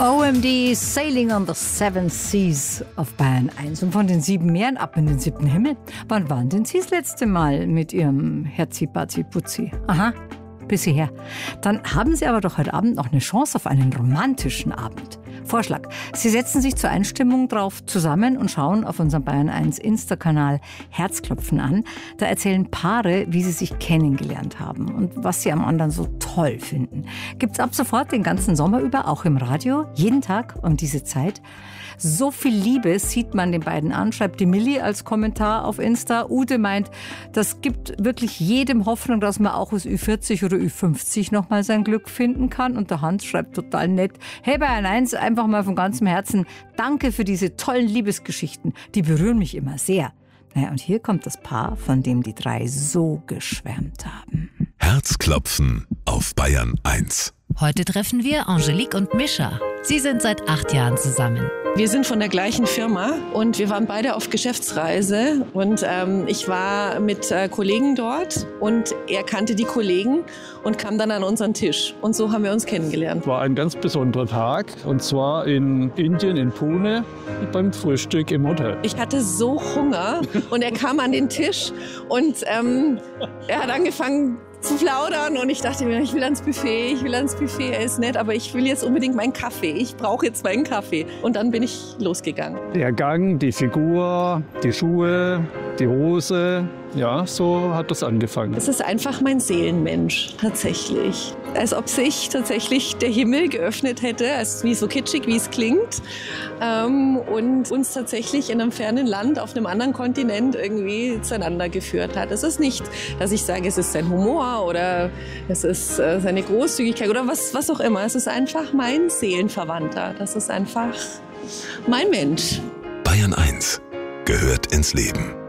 OMD Sailing on the Seven Seas auf Bayern 1 und von den 7 Meeren ab in den 7. Himmel. Wann waren denn Sie das letzte Mal mit Ihrem Herzi-Bazi-Putzi? Aha, bis hierher. Dann haben Sie aber doch heute Abend noch eine Chance auf einen romantischen Abend. Vorschlag: Sie setzen sich zur Einstimmung drauf zusammen und schauen auf unserem Bayern 1 Insta-Kanal Herzklopfen an. Da erzählen Paare, wie sie sich kennengelernt haben und was sie am anderen so toll finden. Gibt's ab sofort den ganzen Sommer über, auch im Radio, jeden Tag um diese Zeit. So viel Liebe sieht man den beiden an, schreibt die Milli als Kommentar auf Insta. Ute meint, das gibt wirklich jedem Hoffnung, dass man auch als Ü40 oder Ü50 noch mal sein Glück finden kann. Und der Hans schreibt total nett: Hey Bayern 1, einfach mal von ganzem Herzen, danke für diese tollen Liebesgeschichten. Die berühren mich immer sehr. Naja, und hier kommt das Paar, von dem die 3 so geschwärmt haben. Herzklopfen auf Bayern 1. Heute treffen wir Angelique und Mischa. Sie sind seit 8 Jahren zusammen. Wir sind von der gleichen Firma und wir waren beide auf Geschäftsreise und ich war mit Kollegen dort und er kannte die Kollegen und kam dann an unseren Tisch und so haben wir uns kennengelernt. War ein ganz besonderer Tag und zwar in Indien, in Pune, beim Frühstück im Hotel. Ich hatte so Hunger und er kam an den Tisch und er hat angefangen zu plaudern und ich dachte mir, ich will ans Buffet, er ist nett, aber ich will jetzt unbedingt meinen Kaffee, ich brauche jetzt meinen Kaffee. Und dann bin ich losgegangen. Der Gang, die Figur, die Schuhe, die Hose, ja, so hat das angefangen. Es ist einfach mein Seelenmensch, tatsächlich. Als ob sich tatsächlich der Himmel geöffnet hätte, also wie so kitschig, wie es klingt, und uns tatsächlich in einem fernen Land, auf einem anderen Kontinent irgendwie zueinander geführt hat. Es ist nicht, dass ich sage, es ist sein Humor oder es ist seine Großzügigkeit oder was auch immer. Es ist einfach mein Seelenverwandter. Das ist einfach mein Mensch. Bayern 1 gehört ins Leben.